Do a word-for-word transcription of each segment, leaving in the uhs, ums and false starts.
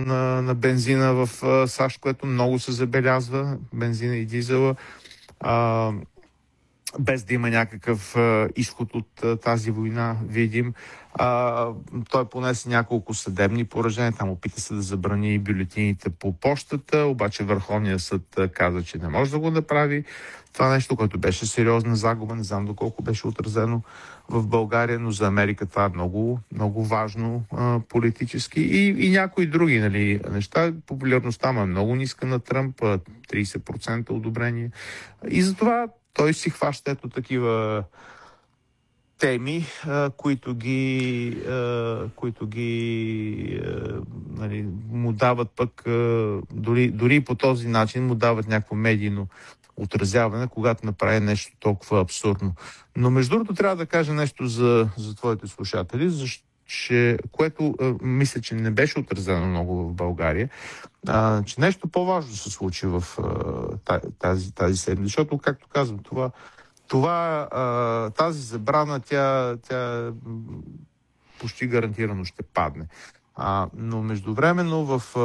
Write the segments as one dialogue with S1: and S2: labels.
S1: на, на бензина в САЩ, което много се забелязва, бензина и дизела, а, без да има някакъв а, изход от а, тази война, видим. А, той понесе няколко съдебни поражения, там опита се да забрани бюлетините по почтата, обаче Върховният съд а, каза, че не може да го направи. Това нещо, което беше сериозна загуба, не знам доколко беше отразено в България, но за Америка това е много, много важно а, политически. И, и някои други, нали, неща. Популярността му е много ниска на Тръмп, трийсет процента одобрение. И затова той си хваща ето такива теми, а, които ги, а, които ги а, нали, му дават пък, а, дори, дори по този начин му дават някакво медийно отразяване, когато направи нещо толкова абсурдно. Но между другото трябва да кажа нещо за, за твоите слушатели, защото че, което а, мисля, че не беше отразено много в България, а, че нещо по-важно се случи в а, тази, тази седмица. Защото, както казвам, това, това а, тази забрана, тя, тя почти гарантирано ще падне. А, но междувременно в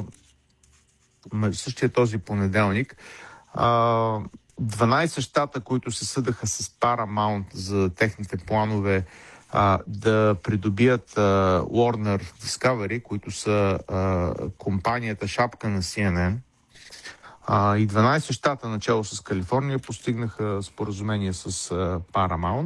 S1: а, същия този понеделник а, дванайсет щата, които се съдаха с Paramount за техните планове а, да придобият а, Warner Discovery, които са а, компанията шапка на Си Ен Ен. А, и дванайсет щата, начало с Калифорния, постигнаха споразумение с а, Paramount.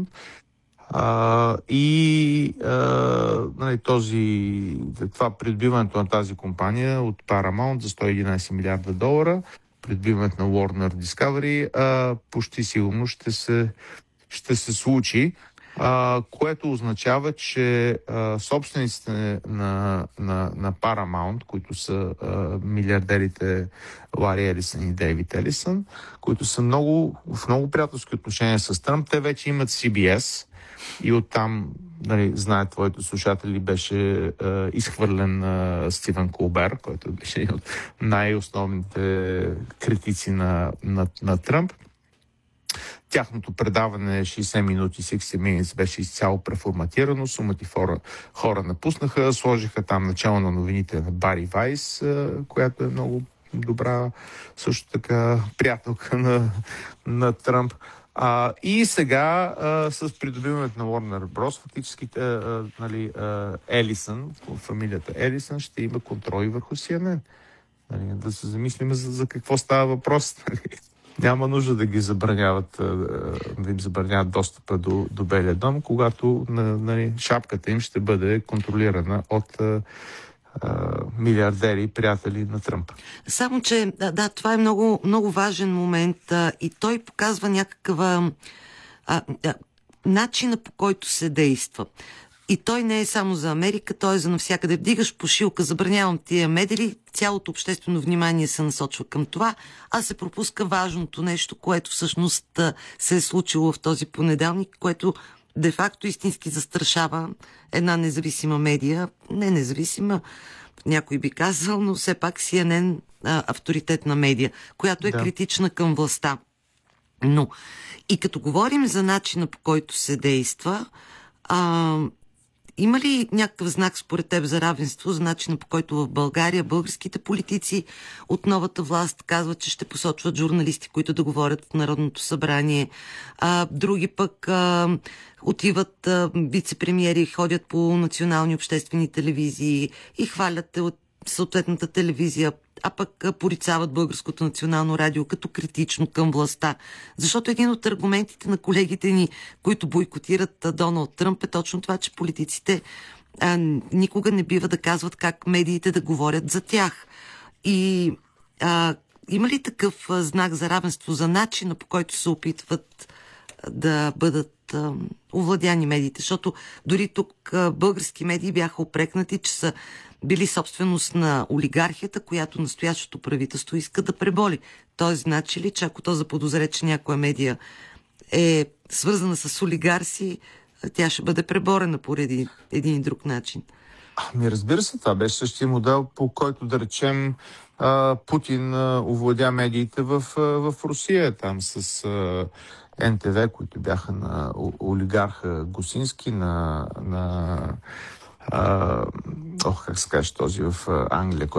S1: А, и а, нали, този, това придобиването на тази компания от Paramount за сто и единайсет милиарда долара, придобиването на Warner Discovery, а, почти сигурно ще се, ще се случи. Uh, което означава, че uh, собствениците на, на, на Paramount, които са uh, милиардерите Лари Елисън и Дейвид Елисън, които са много, в много приятелски отношения с Тръмп, те вече имат Си Би Ес и оттам, нали, знаят твоите слушатели, беше uh, изхвърлен uh, Стивен Колбер, който беше един от най-основните критици на, на, на Тръмп. Тяхното предаване шейсет минути, шейсет Minutes беше изцяло преформатирано, сумати хора, хора напуснаха, сложиха там начало на новините на Бари Вайс, която е много добра, също така приятелка на, на Тръмп. А, и сега а, с придобиването на Warner Bros. Фактически а, нали, Елисън, фамилията Елисън, ще има контрол и върху Си Ен Ен. Нали, да се замислим за, за какво става въпрос. Нали. Няма нужда да ги забраняват, да им забраняват достъпа до, до Белия дом, когато нали, шапката им ще бъде контролирана от а, а, милиардери и приятели на Тръмп.
S2: Само, че да, да това е много, много важен момент а, и той показва някаква а, а, начина, по който се действа. И той не е само за Америка, той е за навсякъде. Вдигаш пошилка, забранявам тия медали, цялото обществено внимание се насочва към това, а се пропуска важното нещо, което всъщност се е случило в този понеделник, което де-факто истински застрашава една независима медия, не независима, някой би казал, но все пак Си Ен Ен авторитетна медия, която е да. критична към властта. Но и като говорим за начина, по който се действа, а, има ли някакъв знак според теб за равенство, за начина, по който в България българските политици от новата власт казват, че ще посочват журналисти, които да говорят в Народното събрание, а, други пък а, отиват а, вице-премиери, ходят по национални обществени телевизии и хвалят от съответната телевизия, а пък порицават Българското национално радио като критично към властта. Защото един от аргументите на колегите ни, които бойкотират Доналд Тръмп, е точно това, че политиците а, никога не бива да казват как медиите да говорят за тях. И а, има ли такъв а, знак за равенство, за начина, по който се опитват а, да бъдат а, овладяни медиите? Защото дори тук а, български медии бяха упрекнати, че са били собственост на олигархията, която настоящото правителство иска да преболи. Тоест, значи ли, че ако то заподозре, че някоя медия е свързана с олигарси, тя ще бъде преборена по един, един и друг начин?
S1: Ами разбира се, това беше същия модел, по който, да речем, Путин овладя медиите в, в Русия, там с Ен Те Ве, които бяха на олигарха Гусински, на, на Uh, ох, как се каже този в Англия,